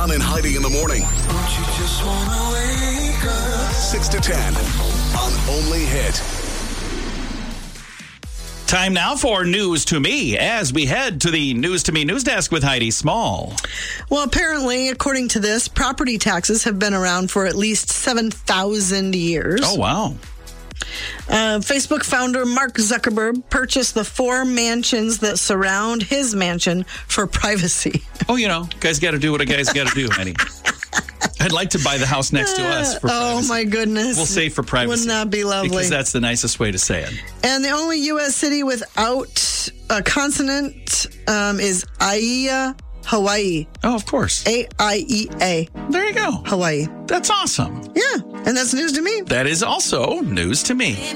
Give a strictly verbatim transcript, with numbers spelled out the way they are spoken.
John and Heidi in the morning. Don't you just wanna wake up? six to ten on Only Hit. Time now for News to Me as we head to the News to Me news desk with Heidi Small. Well, apparently, according to this, property taxes have been around for at least seven thousand years. Oh, wow. Uh, Facebook founder Mark Zuckerberg purchased the four mansions that surround his mansion for privacy. Oh, you know, guys got to do what a guy's got to do, Heidi. I'd like to buy the house next to us for Oh, privacy. my goodness. We'll say for privacy. Wouldn't that be lovely? Because that's the nicest way to say it. And the only U S city without a consonant um, is Aiea, Hawaii. Oh, of course. A I E A. There you go. Hawaii. That's awesome. Yeah, and that's news to me. That is also news to me.